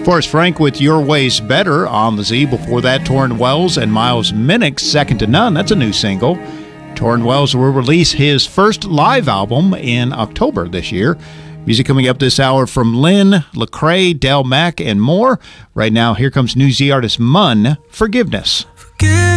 Forrest Frank with Your Way's Better on the Z. Before that, Torrin Wells and Miles Minnick, Second to None. That's a new single. Torrin Wells will release his first live album in October this year. Music coming up this hour from Lynn, Lecrae, Del Mack, and more. Right now, here comes New Z artist Munn, Forgiveness.